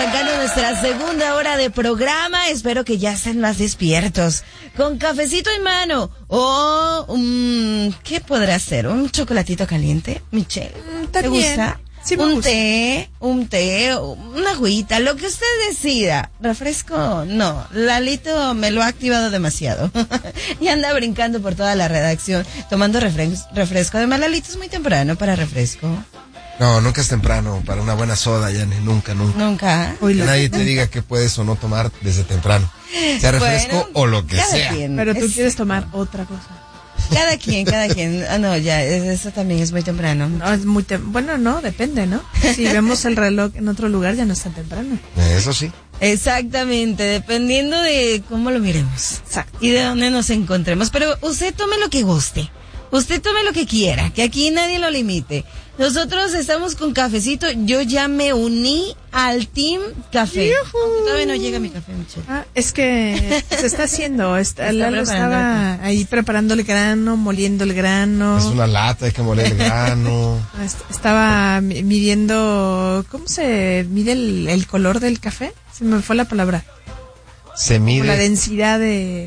arrancando nuestra segunda hora de programa. Espero que ya estén más despiertos. Con cafecito en mano o ¿qué podrá ser? ¿Un chocolatito caliente, Michelle? ¿Te gusta? Sí, me gusta. Un té, una agüita, lo que usted decida. ¿Refresco? No, Lalito me lo ha activado demasiado. Y anda brincando por toda la redacción, tomando refresco. Además, Lalito es muy temprano para refresco. No, nunca es temprano para una buena soda, Yanni, nunca. Nunca. Que nadie te diga que puedes o no tomar desde temprano. Sea refresco o lo que sea. Pero tú quieres tomar otra cosa. Cada quien. Ah, no, ya, eso también es muy temprano. No, es muy bueno, no, depende, ¿no? Si vemos el reloj en otro lugar, ya no es tan temprano. Eso sí. Exactamente, dependiendo de cómo lo miremos. Exacto. Y de dónde nos encontremos. Pero usted tome lo que guste. Usted tome lo que quiera, que aquí nadie lo limite. Nosotros estamos con cafecito. Yo ya me uní al Team Café. Todavía no llega mi café, Michelle. Es que se está haciendo. Lalo estaba ahí preparando el grano, moliendo el grano. Es una lata, hay que moler el grano. Estaba midiendo. ¿Cómo se mide el color del café? Se me fue la palabra. Se mide. Como la densidad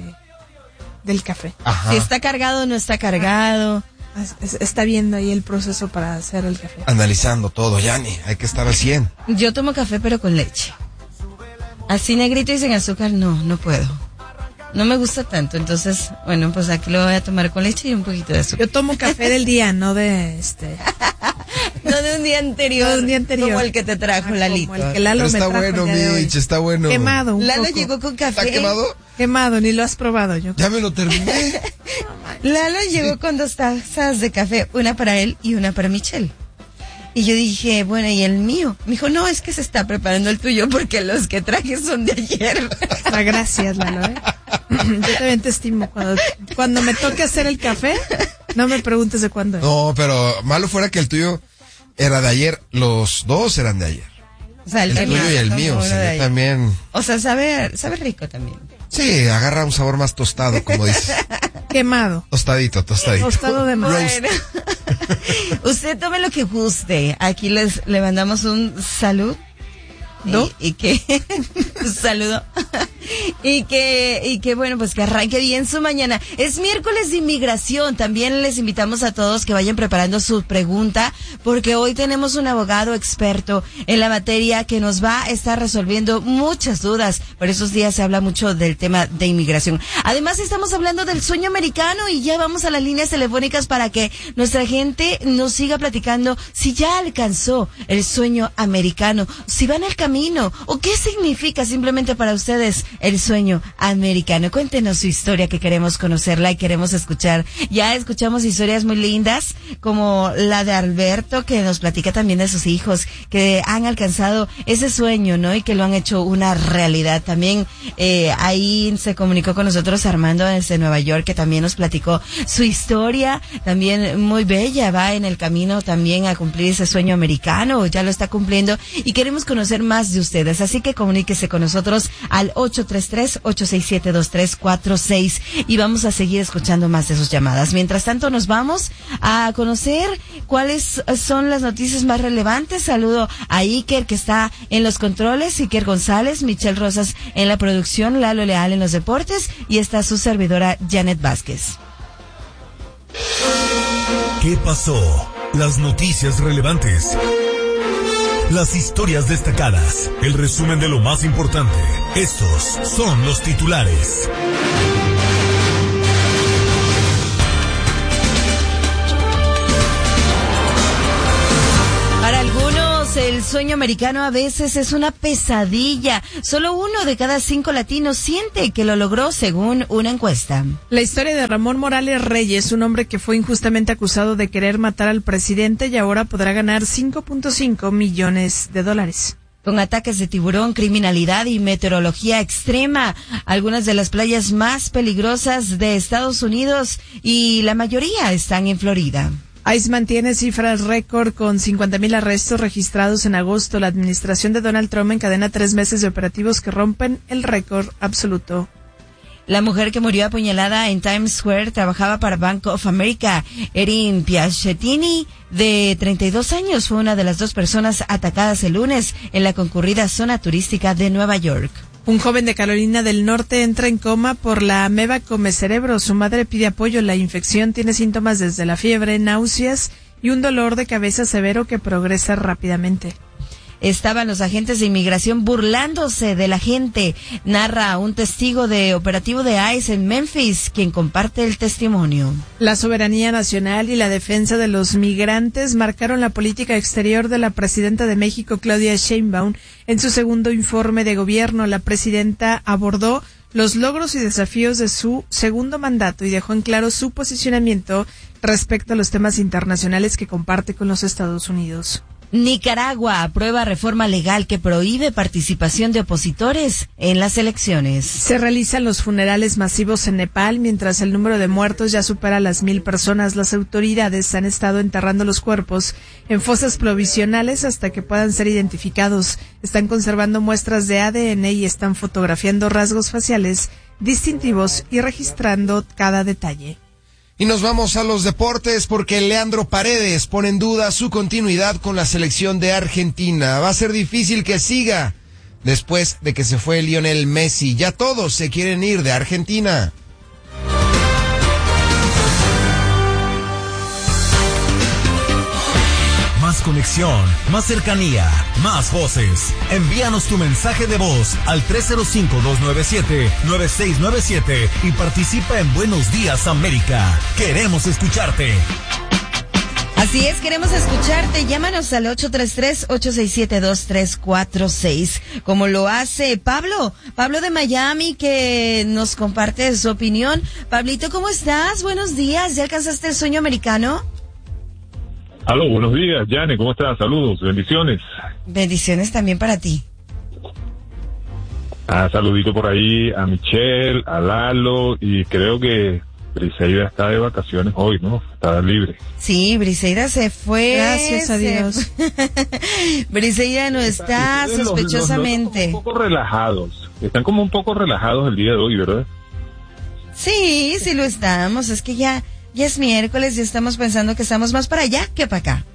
del café. Ajá. Si está cargado o no está cargado. Está viendo ahí el proceso para hacer el café. Analizando todo, Yanni, hay que estar al 100. Yo tomo café pero con leche. Así negrito y sin azúcar no puedo. No me gusta tanto, entonces, bueno, pues aquí lo voy a tomar con leche y un poquito de azúcar. Yo tomo café del día, no de No de un día anterior. No de un día anterior. Como el que te trajo Lalito. Como el que Lalo Pero me está trajo bueno, el día de hoy. Mitch, está bueno. Quemado Lalo poco. llegó con café. ¿Está quemado? Quemado, ni lo has probado yo. Ya me lo terminé. Lalo llegó con 2 tazas de café, una para él y una para Michelle. Y yo dije, bueno, ¿y el mío? Me dijo, no, es que se está preparando el tuyo porque los que traje son de ayer. Gracias, Lalo, Yo también te estimo. Cuando me toque hacer el café, no me preguntes de cuándo es. No, pero malo fuera que el tuyo era de ayer. Los dos eran de ayer. O sea, El tuyo y el mío. O sea, yo también. O sea, sabe rico también. Sí, agarra un sabor más tostado, como dices. Quemado. Tostadito. Tostado de más. Bueno. Usted tome lo que guste. Aquí le mandamos un salud. ¿No? Y que un saludo. Y que bueno, pues que arranque bien su mañana. Es miércoles de inmigración. También les invitamos a todos que vayan preparando su pregunta, porque hoy tenemos un abogado experto en la materia que nos va a estar resolviendo muchas dudas. Por esos días se habla mucho del tema de inmigración. Además, estamos hablando del sueño americano y ya vamos a las líneas telefónicas para que nuestra gente nos siga platicando si ya alcanzó el sueño americano, si van al camino o qué significa simplemente para ustedes el sueño americano. Cuéntenos su historia, que queremos conocerla y queremos escuchar. Ya escuchamos historias muy lindas, como la de Alberto, que nos platica también de sus hijos, que han alcanzado ese sueño, ¿no? Y que lo han hecho una realidad. También ahí se comunicó con nosotros Armando desde Nueva York, que también nos platicó su historia, también muy bella, va en el camino también a cumplir ese sueño americano, ya lo está cumpliendo, y queremos conocer más de ustedes. Así que comuníquese con nosotros al 833-867-2346 y vamos a seguir escuchando más de sus llamadas. Mientras tanto, nos vamos a conocer cuáles son las noticias más relevantes. Saludo a Iker, que está en los controles, Iker González, Michelle Rosas en la producción, Lalo Leal en los deportes, y está su servidora Janet Vázquez. ¿Qué pasó? Las noticias relevantes. Las historias destacadas, el resumen de lo más importante. Estos son los titulares. Para algunos, el sueño americano a veces es una pesadilla. Solo 1 de cada 5 latinos siente que lo logró, según una encuesta. La historia de Ramón Morales Reyes, un hombre que fue injustamente acusado de querer matar al presidente y ahora podrá ganar $5.5 millones. Con ataques de tiburón, criminalidad y meteorología extrema, algunas de las playas más peligrosas de Estados Unidos, y la mayoría están en Florida. ICE mantiene cifras récord con 50,000 arrestos registrados en agosto. La administración de Donald Trump encadena 3 meses de operativos que rompen el récord absoluto. La mujer que murió apuñalada en Times Square trabajaba para Bank of America. Erin Piacettini, de 32 años, fue una de las 2 personas atacadas el lunes en la concurrida zona turística de Nueva York. Un joven de Carolina del Norte entra en coma por la ameba come cerebro. Su madre pide apoyo. La infección tiene síntomas desde la fiebre, náuseas y un dolor de cabeza severo que progresa rápidamente. Estaban los agentes de inmigración burlándose de la gente, narra un testigo de operativo de ICE en Memphis, quien comparte el testimonio. La soberanía nacional y la defensa de los migrantes marcaron la política exterior de la presidenta de México, Claudia Sheinbaum. En su segundo informe de gobierno, la presidenta abordó los logros y desafíos de su segundo mandato y dejó en claro su posicionamiento respecto a los temas internacionales que comparte con los Estados Unidos. Nicaragua aprueba reforma legal que prohíbe participación de opositores en las elecciones. Se realizan los funerales masivos en Nepal, mientras el número de muertos ya supera las 1,000 personas. Las autoridades han estado enterrando los cuerpos en fosas provisionales hasta que puedan ser identificados. Están conservando muestras de ADN y están fotografiando rasgos faciales distintivos y registrando cada detalle. Y nos vamos a los deportes porque Leandro Paredes pone en duda su continuidad con la selección de Argentina. Va a ser difícil que siga después de que se fue Lionel Messi. Ya todos se quieren ir de Argentina. Más conexión, más cercanía, más voces. Envíanos tu mensaje de voz al 305-297-9697 y participa en Buenos Días América. Queremos escucharte. Así es, queremos escucharte. Llámanos al 833-867-2346, como lo hace Pablo de Miami, que nos comparte su opinión. Pablito, ¿cómo estás? Buenos días. ¿Ya alcanzaste el sueño americano? Aló, buenos días, Yane, ¿cómo estás? Saludos, bendiciones. Bendiciones también para ti. Saludito por ahí a Michelle, a Lalo, y creo que Briseida está de vacaciones hoy, ¿no? Está libre. Sí, Briseida se fue. Gracias a Dios. Briseida no está, sospechosamente. Están como un poco relajados. Están como un poco relajados el día de hoy, ¿verdad? Sí, sí lo estamos. Es que ya es miércoles y estamos pensando que estamos más para allá que para acá.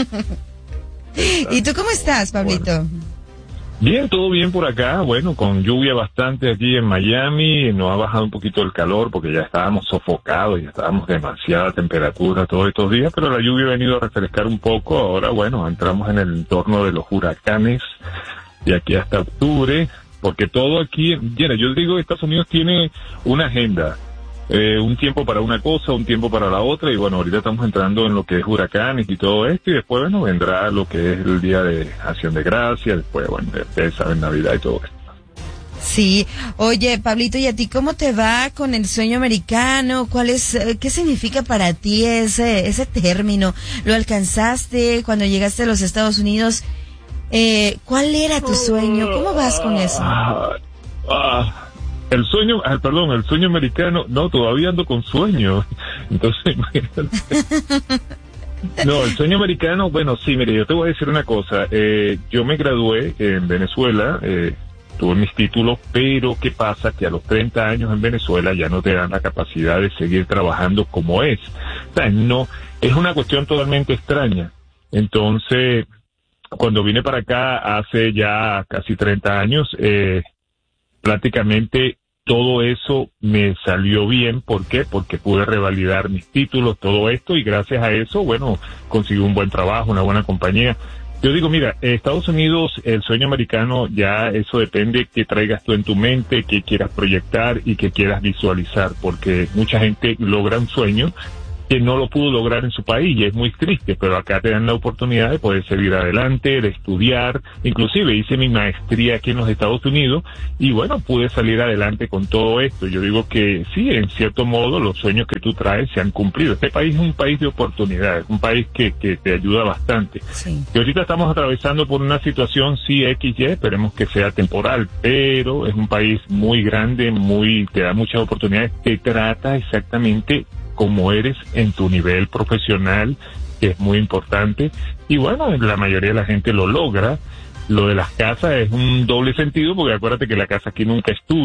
¿Y tú cómo estás, Pablito? Bueno. Bien, todo bien por acá. Bueno, con lluvia bastante aquí en Miami. Nos ha bajado un poquito el calor porque ya estábamos sofocados, ya estábamos demasiada temperatura todos estos días, pero la lluvia ha venido a refrescar un poco. Ahora, bueno, entramos en el entorno de los huracanes de aquí hasta octubre, porque todo aquí, mira, yo digo que Estados Unidos tiene una agenda. Un tiempo para una cosa, un tiempo para la otra, y bueno, ahorita estamos entrando en lo que es huracanes y todo esto, y después, bueno, vendrá lo que es el Día de Acción de Gracias, después, bueno, ustedes saben, Navidad y todo esto. Sí. Oye, Pablito, ¿y a ti cómo te va con el sueño americano? ¿Qué significa para ti ese término? ¿Lo alcanzaste cuando llegaste a los Estados Unidos? ¿Cuál era tu sueño? ¿Cómo vas con eso? El sueño americano, no, todavía ando con sueño. Entonces, no, el sueño americano, bueno, sí, mire, yo te voy a decir una cosa. Yo me gradué en Venezuela, tuve mis títulos, pero ¿qué pasa? Que a los 30 años en Venezuela ya no te dan la capacidad de seguir trabajando como es. O sea, no, es una cuestión totalmente extraña. Entonces, cuando vine para acá hace ya casi 30 años, prácticamente todo eso me salió bien. ¿Por qué? Porque pude revalidar mis títulos, todo esto, y gracias a eso, bueno, conseguí un buen trabajo, una buena compañía. Yo digo, mira, Estados Unidos, el sueño americano, ya eso depende que traigas tú en tu mente, que quieras proyectar y que quieras visualizar, porque mucha gente logra un sueño que no lo pudo lograr en su país, y es muy triste, pero acá te dan la oportunidad de poder seguir adelante, de estudiar. Inclusive hice mi maestría aquí en los Estados Unidos y bueno, pude salir adelante con todo esto. Yo digo que sí, en cierto modo los sueños que tú traes se han cumplido. Este país es un país de oportunidades, un país que te ayuda bastante. Sí. Y ahorita estamos atravesando por una situación, sí, XY, esperemos que sea temporal, pero es un país muy grande, te da muchas oportunidades, te trata exactamente como eres en tu nivel profesional, que es muy importante, y bueno, la mayoría de la gente lo logra. Lo de las casas es un doble sentido, porque acuérdate que la casa aquí nunca es tuya.